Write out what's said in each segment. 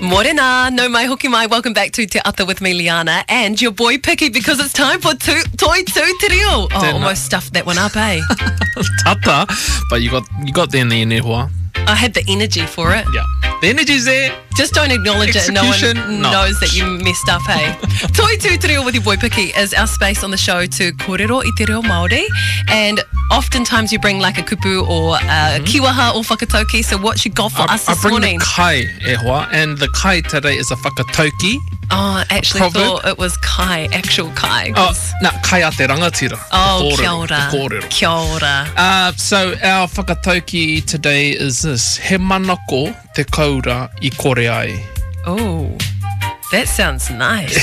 Morena, no mai hoki mai. Welcome back to Te Ata with me, Liana, and your boy Picky, because it's time for Toi Tu Te Reo. Oh, almost stuffed that one up, eh? Tata, but you got there in the inihua. I had the energy for it. Yeah. The energy's there. Just don't acknowledge it. No one knows that you messed up, hey? Toi Tu Te Reo with your boy Picky is our space on the show to kōrero I te reo Māori. And oftentimes you bring like a kupu or a kiwaha or whakatauki. So what you got for us this morning? I bring the kai e hoa, and the kai today is a whakatauki. Oh, I actually thought it was kai, actual kai. Oh, no, kai a te rangatira. Oh, te kia ora. Te kōrero. Kia ora. So our whakatauki today is this. He manako te kaura I kore ai. Oh, that sounds nice.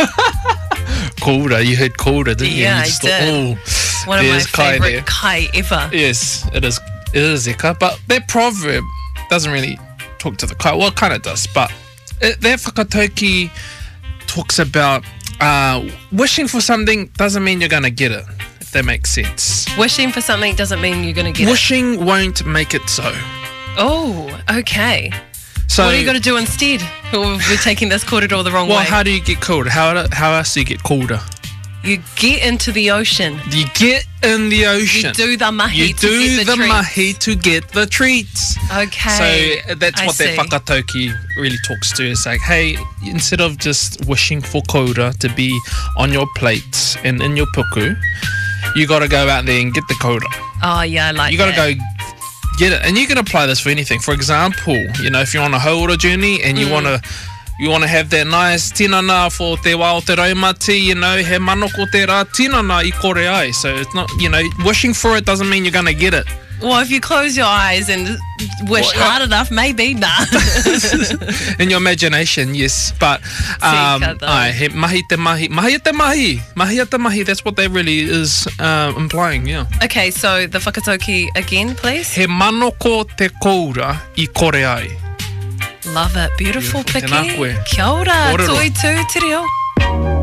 Kaura, you heard kaura, didn't you? Yeah, You I just did. thought, One of my there's kai favourite there. kai ever. Yes, it is Eka, but that proverb doesn't really talk to the kai. Well, it kind of does, but that whakatauki talks about wishing for something doesn't mean you're going to get it, if that makes sense. Wishing for something doesn't mean you're going to get it. Wishing won't make it so. Oh, okay. So What are you going to do instead? Or we're taking this kōrero the wrong way. Well, how do you get called? How else do you get called? You get into the ocean. You get in the ocean. You do the mahi You to do get the treats. mahi to get the treats. Okay. So that's I what see. that whakatauki really talks to. It's like, hey, instead of just wishing for kaura to be on your plate and in your puku, you got to go out there and get the kaura. Oh, yeah, I like You got to that. go get it. And you can apply this for anything. For example, you know, if you're on a hauora journey and you want to have that nice tinana for te wā o te raumati, you know, he manoko te rā tinana I kore ai. So it's not, you know, wishing for it doesn't mean you're going to get it. Well, if you close your eyes and wish hard enough, maybe. Nah. In your imagination, yes. But he mahi te mahi. Mahi te mahi. Mahi te mahi. That's what that really is implying, yeah. Okay, so the whakatauki again, please. He manoko te koura I kore ai. Love it. Beautiful, Beautiful. Picky. Tēnā koe. Kia ora. Kōrero. Toi Tu Te Reo.